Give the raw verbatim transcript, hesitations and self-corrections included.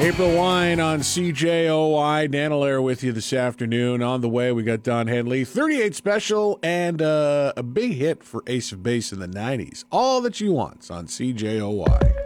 April Wine on C J O Y. Dan Allaire with you this afternoon. On the way, we got Don Henley. thirty-eight special and uh, a big hit for Ace of Base in the nineties. All that you want on C J O Y.